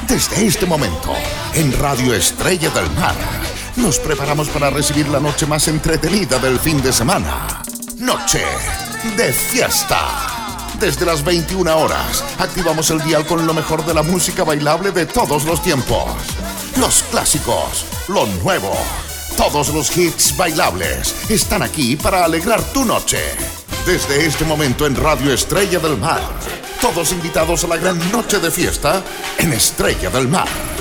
Desde este momento, en Radio Estrella del Mar, nos preparamos para recibir la noche más entretenida del fin de semana. Noche de fiesta. Desde las 21 horas, activamos el dial con lo mejor de la música bailable de todos los tiempos. Los clásicos, lo nuevo, todos los hits bailables están aquí para alegrar tu noche. Desde este momento en Radio Estrella del Mar, todos invitados a la gran noche de fiesta en Estrella del Mar.